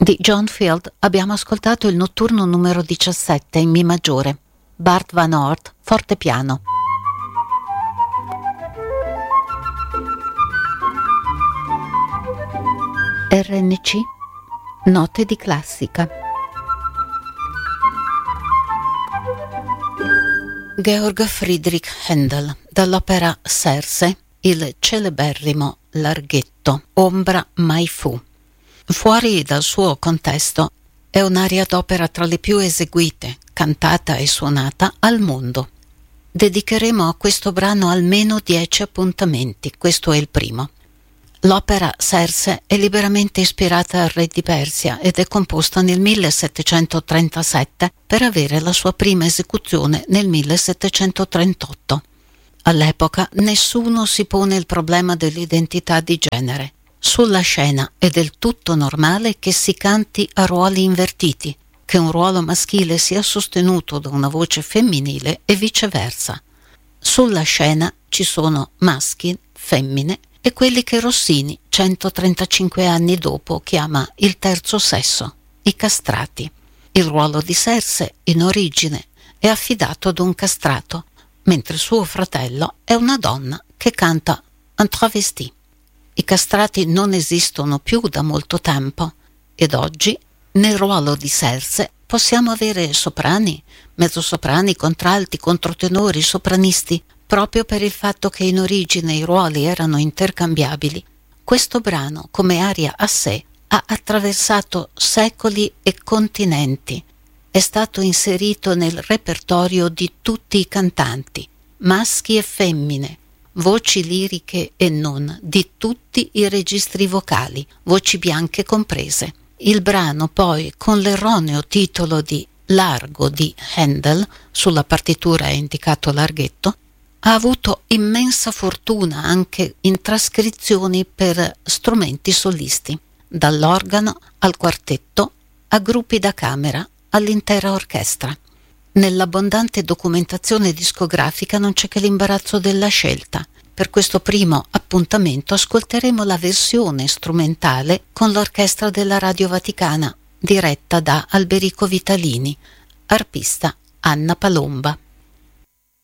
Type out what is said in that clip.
Di John Field abbiamo ascoltato il notturno numero 17 in Mi maggiore, Bart Van Oort, fortepiano. RNC, note di classica. Georg Friedrich Händel, dall'opera Serse, il celeberrimo Larghetto, ombra mai fu. Fuori dal suo contesto è un'aria d'opera tra le più eseguite, cantata e suonata al mondo. Dedicheremo a questo brano almeno 10 appuntamenti, questo è il primo. L'opera Serse è liberamente ispirata al re di Persia ed è composta nel 1737 per avere la sua prima esecuzione nel 1738. All'epoca nessuno si pone il problema dell'identità di genere. Sulla scena è del tutto normale che si canti a ruoli invertiti, che un ruolo maschile sia sostenuto da una voce femminile e viceversa. Sulla scena ci sono maschi, femmine e quelli che Rossini, 135 anni dopo, chiama il terzo sesso, i castrati. Il ruolo di Serse, in origine, è affidato ad un castrato, mentre suo fratello è una donna che canta un travesti. I castrati non esistono più da molto tempo ed oggi nel ruolo di Serse possiamo avere soprani, mezzosoprani, contralti, controtenori, sopranisti. Proprio per il fatto che in origine i ruoli erano intercambiabili, questo brano, come aria a sé, ha attraversato secoli e continenti. È stato inserito nel repertorio di tutti i cantanti, maschi e femmine, voci liriche e non, di tutti i registri vocali, voci bianche comprese. Il brano poi, con l'erroneo titolo di Largo di Händel, sulla partitura è indicato Larghetto, ha avuto immensa fortuna anche in trascrizioni per strumenti solisti, dall'organo al quartetto, a gruppi da camera, all'intera orchestra. Nell'abbondante documentazione discografica non c'è che l'imbarazzo della scelta. Per questo primo appuntamento ascolteremo la versione strumentale con l'orchestra della Radio Vaticana, diretta da Alberico Vitalini, arpista Anna Palomba.